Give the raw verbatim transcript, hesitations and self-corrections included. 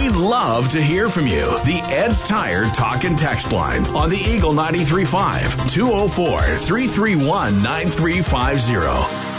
We'd love to hear from you. The Ed's Tire Talk and Text line on the Eagle ninety-three point five, two oh four, three three one, nine three five zero.